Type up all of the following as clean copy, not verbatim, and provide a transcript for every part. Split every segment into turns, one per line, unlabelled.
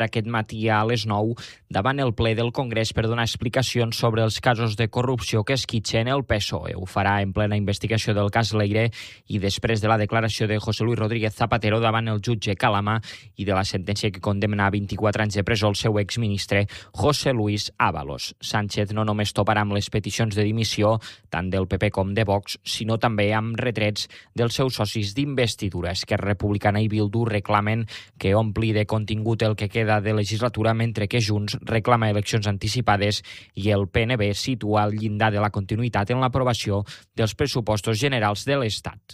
aquest matí a les 9 davant el ple del Congrés per donar explicacions sobre els casos de corrupció que esquitxen el PSOE. Ho farà en plena investigació del cas Leire i després de la declaració de José Luis Rodríguez Zapatero davant el jutge Calama i de la sentència que condemna a 24 anys de presó el seu exministre José Luis Ábalos. Sánchez no només toparà amb les peticions de dimissió tant del PP com de Vox, sinó també amb retrets dels seus socis d'investidura. Esquerra Republicana i Bildu reclamen que ompli de contingut el que queda de legislatura, mentre que Junts reclama eleccions anticipades i el PNB situa el llindar de la continuïtat en l'aprovació dels pressupostos generals de l'Estat.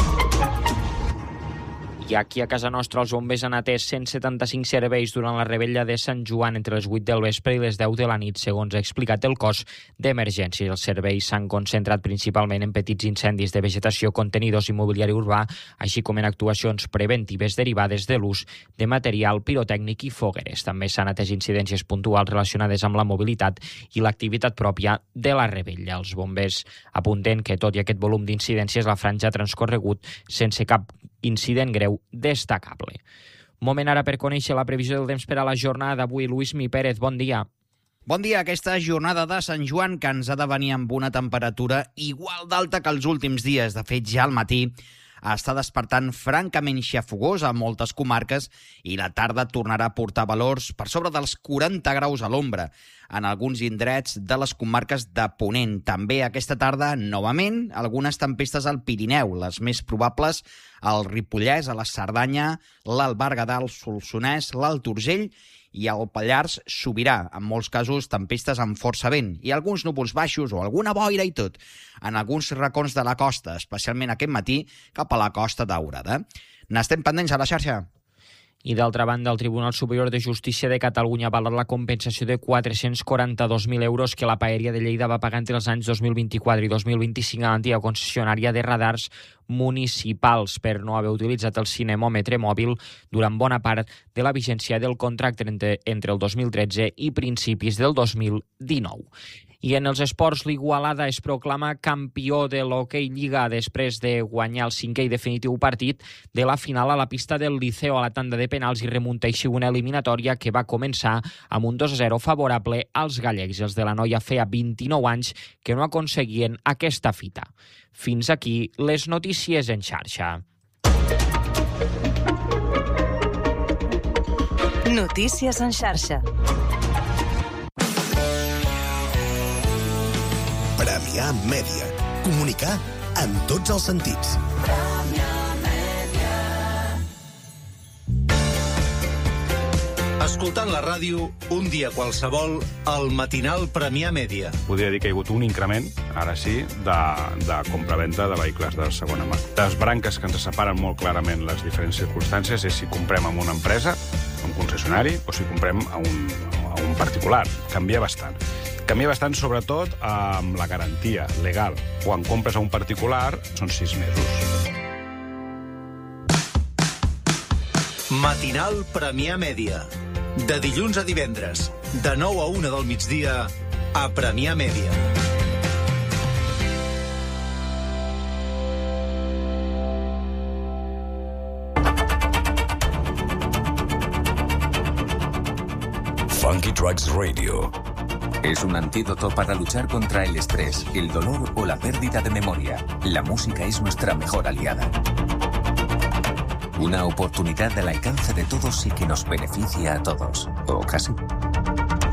I aquí a casa nostra els bombers han atès 175 serveis durant la revetlla de Sant Joan entre les 8 del vespre i les 10 de la nit, segons ha explicat el cos d'emergències. Els serveis s'han concentrat principalment en petits incendis de vegetació, contenidors i mobiliari urbà, així com en actuacions preventives derivades de l'ús de material pirotècnic i fogueres. També s'han atès incidències puntuals relacionades amb la mobilitat i l'activitat pròpia de la revetlla. Els bombers apunten que, tot i aquest volum d'incidències, la franja ha transcorregut sense cap incident greu destacable. Moment ara per conèixer la previsió del temps per a la jornada d'avui. Luis Mi Pérez, bon dia.
Bon dia. Aquesta jornada de Sant Joan que ens ha de venir amb una temperatura igual d'alta que els últims dies. De fet, ja al matí està despertant francament xafogós a moltes comarques i la tarda tornarà a portar valors per sobre dels 40 graus a l'ombra en alguns indrets de les comarques de Ponent. També aquesta tarda, novament, algunes tempestes al Pirineu, les més probables al Ripollès, a la Cerdanya, l'Alt Berguedà, el Solsonès, l'Alt Urgell i al Pallars Sobirà, en molts casos tempestes amb força vent i alguns núvols baixos o alguna boira i tot en alguns racons de la costa, especialment aquest matí cap a la Costa Daurada. N'estem pendents a la xarxa.
I d'altra banda, el Tribunal Superior de Justícia de Catalunya ha valorat la compensació de 442.000 euros que la Paeria de Lleida va pagar entre els anys 2024 i 2025 a l'antiga concessionària de radars municipals per no haver utilitzat el cinemòmetre mòbil durant bona part de la vigència del contracte entre el 2013 i principis del 2019. I en els esports, l'Igualada es proclama campió de l'Hockey Lliga després de guanyar el 5è i definitiu partit de la final a la pista del Liceo a la tanda de penals i remunta així una eliminatòria que va començar amb un 2-0 favorable als gallecs. Els de la Noia feia 29 anys que no aconseguien aquesta fita. Fins aquí les notícies en xarxa.
Notícies en xarxa.
Premià Mèdia. Comunicar en tots els sentits.
Escoltant la ràdio, un dia qualsevol, el matinal Premià Mèdia.
Podria dir que hi ha hagut un increment, ara sí, de compraventa de vehicles de segona mà. Les branques que ens separen molt clarament les diferents circumstàncies és si comprem amb una empresa, un concessionari, o si comprem a un particular. Canvia bastant. Canvia bastant, sobretot, amb la garantia legal. Quan compres a un particular, són 6 mesos.
Matinal Premià Mèdia. De dilluns a divendres, de 9 a 1 del migdia, a Premià Mèdia.
Funky Tracks Radio.
Es un antídoto para luchar contra el estrés, el dolor o la pérdida de memoria. La música es nuestra mejor aliada. Una oportunidad al alcance de todos y que nos beneficia a todos. ¿O casi?